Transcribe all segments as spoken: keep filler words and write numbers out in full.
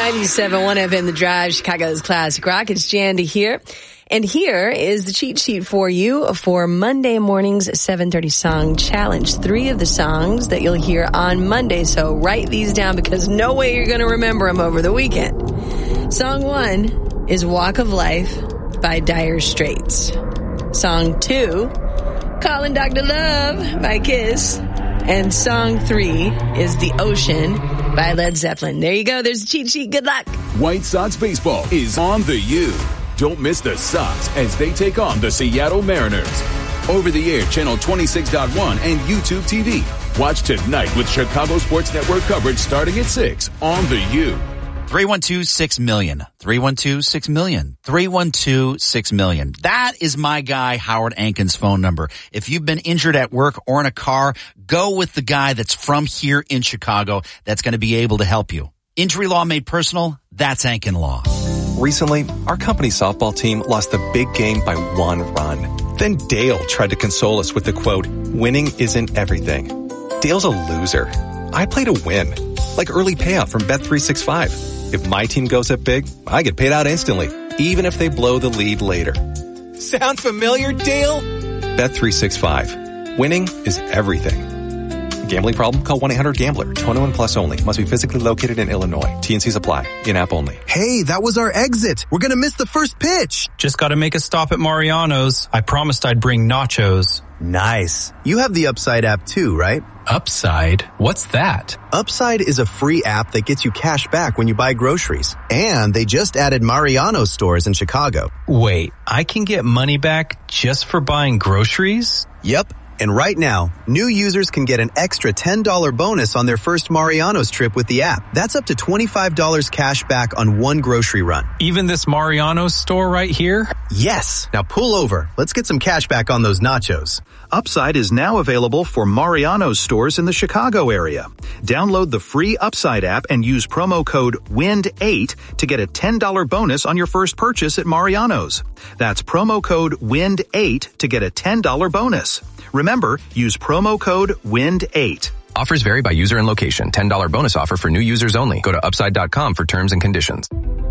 ninety-seven point one F M The Drive, Chicago's classic rock. It's Jandy here. And here is the cheat sheet for you for Monday morning's seven thirty Song Challenge. Three of the songs that you'll hear on Monday. So write these down because no way you're going to remember them over the weekend. Song one is Walk of Life by Dire Straits. Song two, Calling Doctor Love by Kiss. And song three is The Ocean by Led Zeppelin. There you go. There's a cheat sheet. Good luck. White Sox baseball is on the U. Don't miss the Sox as they take on the Seattle Mariners. Over the air, channel twenty-six point one and YouTube T V. Watch tonight with Chicago Sports Network coverage starting at six on the U. three one two, six million. three one two, six million. three one two, six million. That is my guy, Howard Ankin's phone number. If you've been injured at work or in a car, go with the guy that's from here in Chicago that's going to be able to help you. Injury law made personal, that's Ankin Law. Recently, our company softball team lost the big game by one run. Then Dale tried to console us with the quote, "Winning isn't everything." Dale's a loser. I play to win, like early payout from Bet three sixty-five. If my team goes up big, I get paid out instantly, even if they blow the lead later. Sound familiar, Dale? Bet three sixty-five. Winning is everything. Gambling problem? Call one eight hundred gambler. twenty-one plus only. Must be physically located in Illinois. T N Cs apply. In-app only. Hey, that was our exit. We're gonna miss the first pitch. Just gotta make a stop at Mariano's. I promised I'd bring nachos. Nice. You have the Upside app too, right? Upside? What's that? Upside is a free app that gets you cash back when you buy groceries. And they just added Mariano's stores in Chicago. Wait, I can get money back just for buying groceries? Yep. And right now, new users can get an extra ten dollars bonus on their first Mariano's trip with the app. That's up to twenty-five dollars cash back on one grocery run. Even this Mariano's store right here? Yes. Now pull over. Let's get some cash back on those nachos. Upside is now available for Mariano's stores in the Chicago area. Download the free Upside app and use promo code W I N D eight to get a ten dollars bonus on your first purchase at Mariano's. That's promo code W I N D eight to get a ten dollars bonus. Remember, use promo code W I N D eight. Offers vary by user and location. ten dollars bonus offer for new users only. Go to upside dot com for terms and conditions.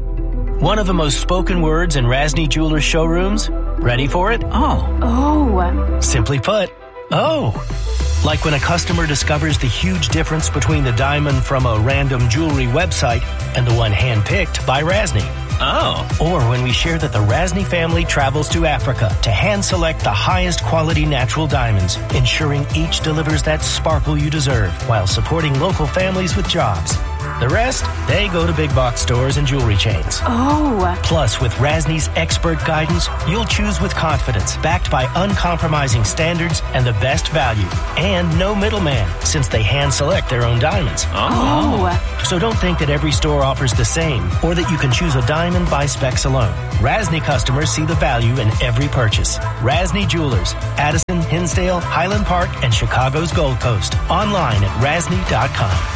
One of the most spoken words in Rasny Jewelers showrooms. Ready for it? Oh. Oh. Simply put, oh. Like when a customer discovers the huge difference between the diamond from a random jewelry website and the one handpicked by Rasny. Oh. Or when we share that the Rasny family travels to Africa to hand select the highest quality natural diamonds, ensuring each delivers that sparkle you deserve while supporting local families with jobs. The rest, they go to big box stores and jewelry chains. Oh. Plus, with Rasny's expert guidance, you'll choose with confidence, backed by uncompromising standards and the best value. And no middleman, since they hand select their own diamonds. Oh. So don't think that every store offers the same, or that you can choose a diamond by specs alone. Rasny customers see the value in every purchase. Rasny Jewelers, Addison, Hinsdale, Highland Park, and Chicago's Gold Coast. Online at rasny dot com.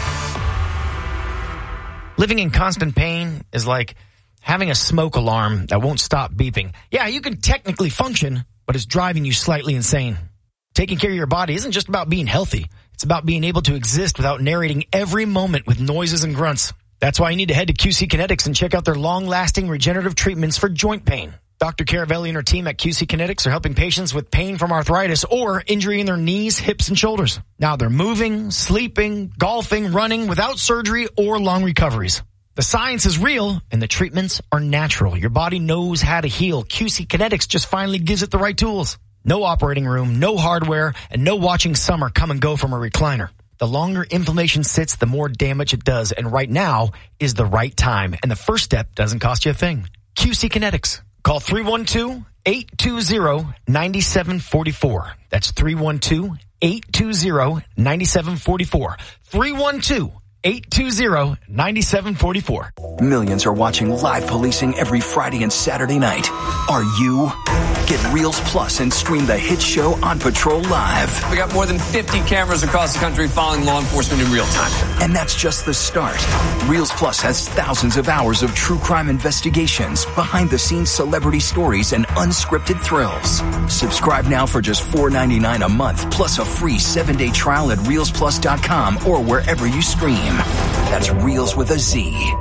Living in constant pain is like having a smoke alarm that won't stop beeping. Yeah, you can technically function, but it's driving you slightly insane. Taking care of your body isn't just about being healthy. It's about being able to exist without narrating every moment with noises and grunts. That's why you need to head to Q C Kinetics and check out their long-lasting regenerative treatments for joint pain. Doctor Caravelli and her team at Q C Kinetics are helping patients with pain from arthritis or injury in their knees, hips, and shoulders. Now they're moving, sleeping, golfing, running without surgery or long recoveries. The science is real and the treatments are natural. Your body knows how to heal. Q C Kinetics just finally gives it the right tools. No operating room, no hardware, and no watching summer come and go from a recliner. The longer inflammation sits, the more damage it does. And right now is the right time. And the first step doesn't cost you a thing. Q C Kinetics. Call three one two, eight two zero, nine seven four four. That's three one two, eight two zero, nine seven four four. three one two, eight two zero, nine seven four four. Millions are watching live policing every Friday and Saturday night. Are you? Get Reels Plus and stream the hit show On Patrol live. We got more than fifty cameras across the country following law enforcement in real time. And that's just the start. Reels Plus has thousands of hours of true crime investigations, behind-the-scenes celebrity stories, and unscripted thrills. Subscribe now for just four ninety-nine a month, plus a free seven-day trial at reels plus dot com or wherever you stream. That's Reels with a Z.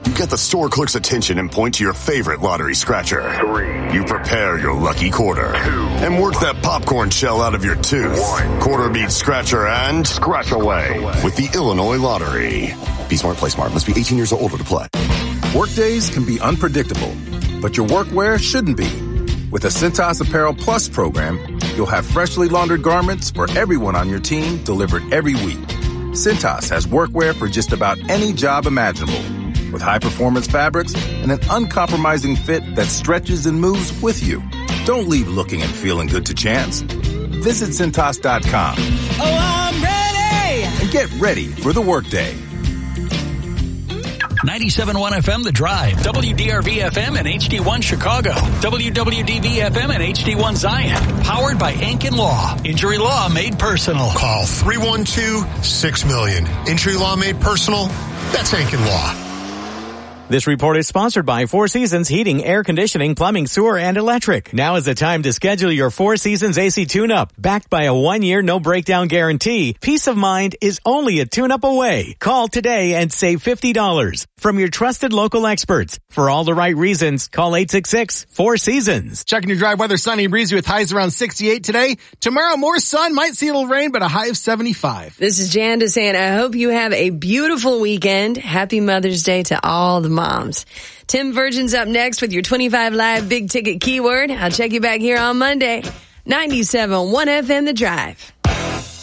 You get the store clerk's attention and point to your favorite lottery scratcher. Three. You prepare your lucky quarter. Two. And work that popcorn shell out of your tooth. One. Quarter beat scratcher and scratch away with the Illinois Lottery. Be smart, play smart. Must be eighteen years or older to play. Workdays can be unpredictable, but your workwear shouldn't be. With the Cintas Apparel Plus program, you'll have freshly laundered garments for everyone on your team delivered every week. Cintas has workwear for just about any job imaginable, with high-performance fabrics and an uncompromising fit that stretches and moves with you. Don't leave looking and feeling good to chance. Visit Cintas dot com. Oh, I'm ready! And get ready for the workday. ninety-seven point one F M The Drive, W D R V F M and H D one Chicago, W W D V F M and H D one Zion. Powered by Ankin Law. Injury law made personal. Call three one two, six million. Injury law made personal? That's Ankin Law. This report is sponsored by Four Seasons Heating, Air Conditioning, Plumbing, Sewer, and Electric. Now is the time to schedule your Four Seasons A C tune-up. Backed by a one-year no-breakdown guarantee, peace of mind is only a tune-up away. Call today and save fifty dollars from your trusted local experts. For all the right reasons, call eight six six, four seasons. Checking your drive weather, sunny and breezy with highs around sixty-eight today. Tomorrow, more sun, might see a little rain, but a high of seventy-five. This is Janda saying, I hope you have a beautiful weekend. Happy Mother's Day to all the moms. Tim Virgin's up next with your twenty-five live big ticket keyword. I'll check you back here on Monday. ninety-seven point one F M The Drive.